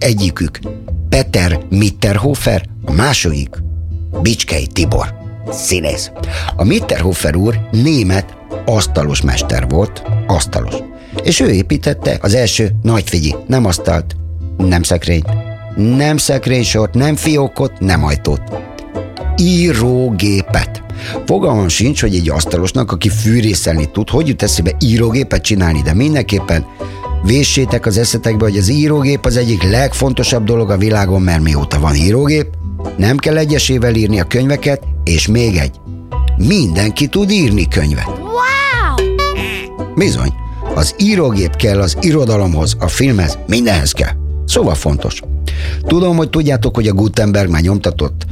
egyikük Peter Mitterhofer, a második Bicskei Tibor, színész. A Mitterhofer úr német asztalos mester volt, asztalos. És ő építette az első, nagy figyelj, nem asztalt, nem szekrényt, nem szekrénysort, nem fiókot, nem ajtót. Írógépet. Fogalmam sincs, hogy egy asztalosnak, aki fűrészelni tud, hogy jut eszébe írógépet csinálni, de mindenképpen véssétek az eszetekbe, hogy az írógép az egyik legfontosabb dolog a világon, mert mióta van írógép, nem kell egyesével írni a könyveket, és még egy, mindenki tud írni könyvet. Wow! Bizony, az írógép kell az irodalomhoz, a filmhez, mindenhez kell. Szóval fontos. Tudom, hogy tudjátok, hogy a Gutenberg már nyomtatott,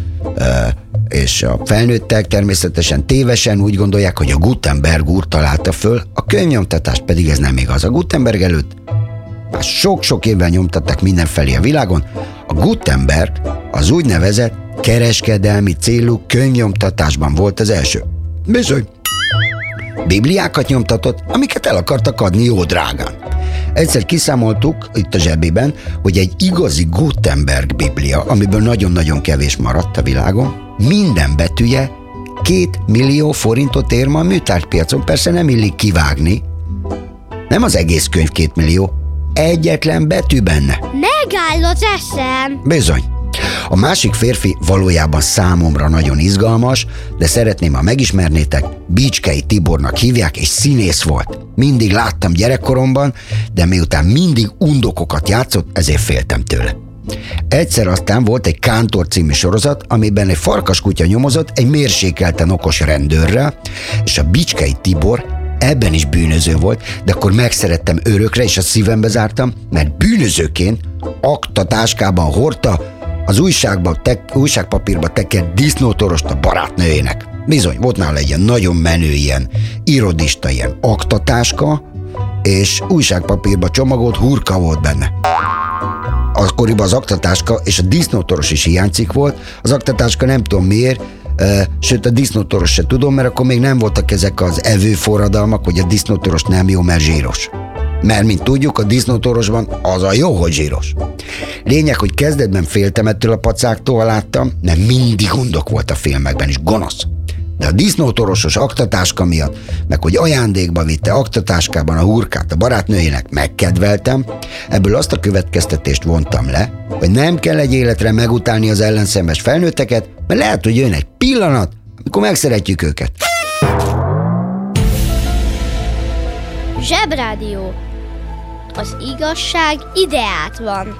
és a felnőttek természetesen tévesen úgy gondolják, hogy a Gutenberg úr találta föl, a könyvnyomtatást pedig ez nem igaz. A Gutenberg előtt már sok-sok évvel nyomtatták mindenfelé a világon. A Gutenberg az úgynevezett kereskedelmi célú könyvnyomtatásban volt az első. Bizony. Bibliákat nyomtatott, amiket el akartak adni jó drágán. Egyszer kiszámoltuk itt a zsebében, hogy egy igazi Gutenberg biblia, amiből nagyon-nagyon kevés maradt a világon, minden betűje 2 millió forintot ér ma a műtárgypiacon. Persze nem illik kivágni. Nem az egész könyv 2 millió, egyetlen betű benne. Megáll az eszem. Bizony. A másik férfi valójában számomra nagyon izgalmas, de szeretném, ha megismernétek, Bicskei Tibornak hívják, és színész volt. Mindig láttam gyerekkoromban, de miután mindig undokokat játszott, ezért féltem tőle. Egyszer aztán volt egy Kántor című sorozat, amiben egy farkaskutya nyomozott egy mérsékelten okos rendőrrel, és a Bicskei Tibor ebben is bűnöző volt, de akkor megszerettem örökre, és a szívembe zártam, mert bűnözőként aktatáskában hordta az újságpapírba tekert disznótorost a barátnőjének. Bizony, volt nála egy ilyen nagyon menő ilyen irodista, ilyen aktatáska, és újságpapírba csomagolt hurka volt benne. Akkoriban az aktatáska és a disznótoros is hiányzik volt. Az aktatáska nem tudom miért, sőt a disznótoros se tudom, mert akkor még nem voltak ezek az evőforradalmak, hogy a disznótoros nem jó, mert zsíros. Mert, mint tudjuk, a disznótorosban az a jó, hogy zsíros. Lényeg, hogy kezdetben féltem ettől a pacáktól, ha láttam, mert mindig gondok volt a filmekben is, gonosz. De a disznótorosos aktatáska miatt, meg hogy ajándékba vitte aktatáskában a hurkát a barátnőjének, megkedveltem, ebből azt a következtetést vontam le, hogy nem kell egy életre megutálni az ellenszenves felnőtteket, mert lehet, hogy jön egy pillanat, amikor megszeretjük őket. Zsebrádió. Az igazság ideát van.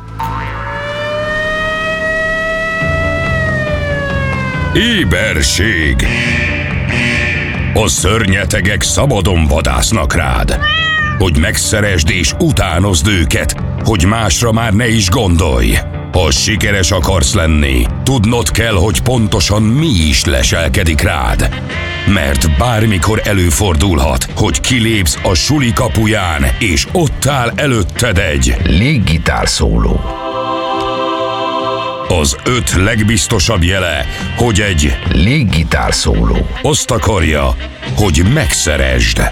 Éberség! A szörnyetegek szabadon vadásznak rád, hogy megszeresd és utánozd őket, hogy másra már ne is gondolj. Ha sikeres akarsz lenni, tudnod kell, hogy pontosan mi is leselkedik rád. Mert bármikor előfordulhat, hogy kilépsz a suli kapuján, és ott áll előtted egy léggitárszóló. Az 5 legbiztosabb jele, hogy egy léggitárszóló azt akarja, hogy megszeresd.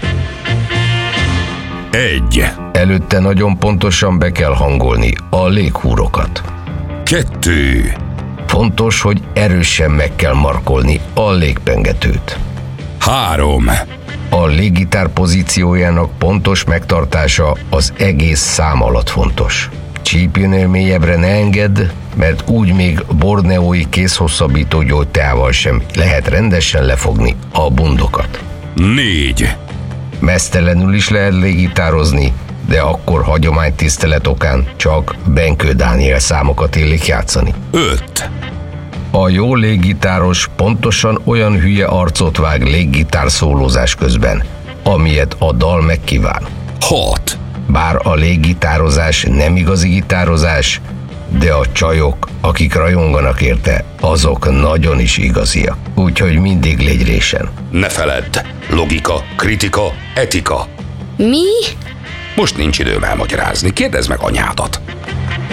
1. Előtte nagyon pontosan be kell hangolni a léghúrokat. 2. Fontos, hogy erősen meg kell markolni a légpengetőt. 3. A léggitár pozíciójának pontos megtartása az egész szám alatt fontos. Csípőnél mélyebbre ne engedd, mert úgy még borneói kézhosszabbító gyógyteával sem lehet rendesen lefogni a bundokat. 4. Meztelenül is lehet légitározni, de akkor hagyománytisztelet okán csak Benkő Dániel számokat illik játszani. 5. A jó léggitáros pontosan olyan hülye arcot vág léggitár szólózás közben, amilyet a dal megkíván. 6. Bár a léggitározás nem igazi gitározás, de a csajok, akik rajonganak érte, azok nagyon is igaziak. Úgyhogy mindig légy résen. Ne feledd, logika, kritika, etika. Mi? Most nincs időm elmagyarázni, kérdezd meg anyádat.